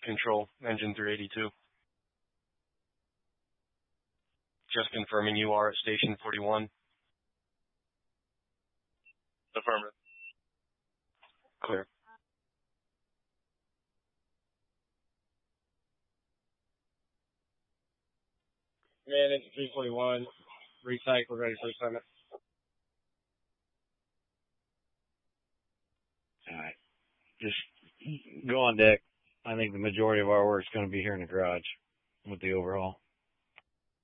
Control, engine 382. Just confirming you are at station 41. Affirmative. Clear. Man, engine 341. Recycle, ready for assignment. All right. Just go on deck. I think the majority of our work is going to be here in the garage with the overhaul.